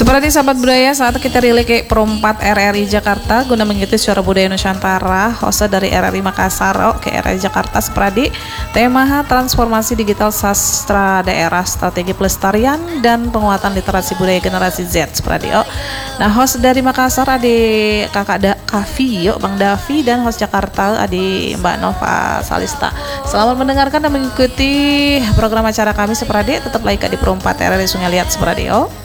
Seperti sahabat budaya, saat kita relay ke Perempat RRI Jakarta guna mengikuti suara budaya Nusantara, host dari RRI Makassar ke RRI Jakarta seperti tema transformasi digital sastra daerah, strategi pelestarian dan penguatan literasi budaya generasi Z seperti Nah, host dari Makassar adik kakak Kavi, Bang Davi, dan host Jakarta adik Mbak Nova Salista. Selamat mendengarkan dan mengikuti program acara kami seperti tetap like di Perempat RRI Sungai Liat seperti